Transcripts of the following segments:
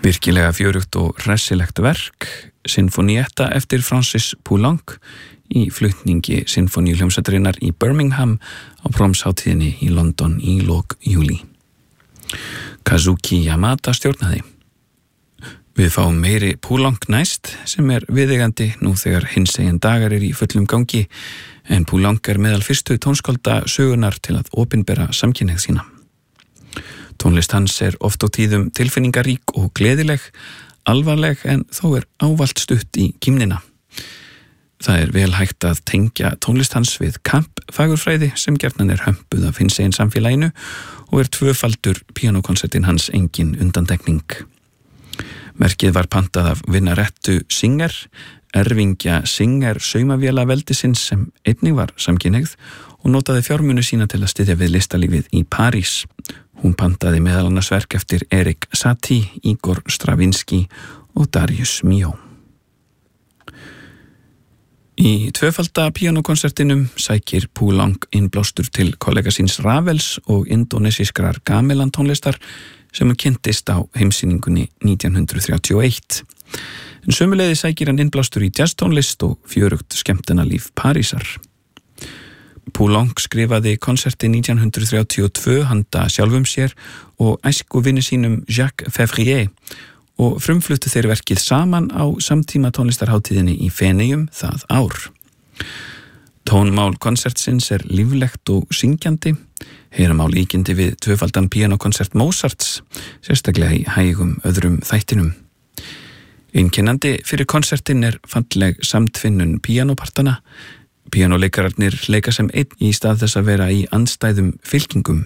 Virkilega fjörugt og hressilegt verk, Sinfonietta eftir Francis Poulenc í flutningi sinfoníuhljómsveitarinnar í Birmingham á bromshátíðinni í London í lok júlí. Kazuki Yamada stjórnaði. Við fáum meiri Poulenc næst sem viðeigandi nú þegar hinsegin dagar í fullum gangi en Poulenc meðal fyrstu tónskálda sögunar til að opinbera samkynhneigð sína. Tónlist hans oft á tíðum tilfinningarík og gleðileg, alvarleg en þó ávallt stutt í kímnina. Það vel hægt að tengja tónlist hans við kampfagurfræði sem gjarnan hömpuð af hinsegin samfélaginu og tvöfaldur píanókonsertinn hans engin undantekning. Verkið var pantað af Vinnarettu Singer, erfingja Singer saumavéla veldisins sem einnig var samkynhneigð og notaði fjármuni sína til að styðja við listalífið í París. Hún pantaði meðal annars verk eftir Erik Satie, Igor Stravinsky og Darius Milhaud. Í tvöfalda píanókonsertinum sækir Poulenc innblástur til kollega síns Ravels og indonesiskrar gamelan tónlistar sem kynntist á heimsýningunni 1931. En sömuleiðis sækir hann innblástur í jazztónlist og fjörugt skemmtanalíf Parísar. Poulenc skrifaði konserti 1932 handa sjálfum sér og æskuvini sínum Jacques Février og frumfluttu þeir verkið saman á samtíma tónlistarhátíðinni í Feneyjum það ár. Tónmál konsertsins líflegt og syngjandi, heyrum á líkindi við tvöfaldan píanókonsert Mozarts, sérstaklega í hægum öðrum þættinum. Einkennandi fyrir konsertin falleg samtvinnun píanópartana. Píanóleikararnir leika sem einn í stað þess að vera í andstæðum fylkingum.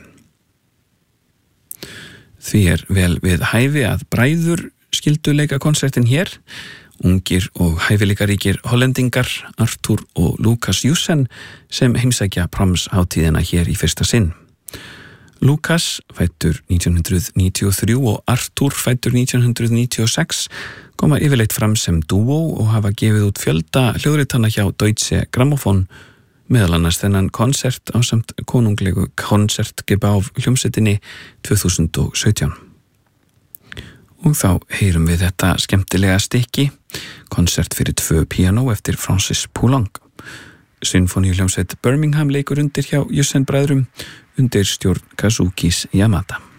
Því vel við hæfi að bræður skildu leika konsertin hér. Ungir og hæfileikaríkir hollendingar Arthur og Lukas Jussen sem heimsækja Proms-hátíðina hér í fyrsta sinn. Lukas, fæddur 1993 og Arthur, fæddur 1996, koma yfirleitt fram sem dúó og hafa gefið út fjölda hljóðritana hjá Deutsche Grammophon, meðal annars þennan konsert ásamt konunglegu konsertgebáf hljómsveitinni 2017. Og þá heyrum við þetta skemmtilega stykki, konsert fyrir 2 píanó eftir Francis Poulenc. Sinfoníuhljómsveit Birmingham leikur undir hjá Jussen bræðrum undir stjórn Kazukis Yamada.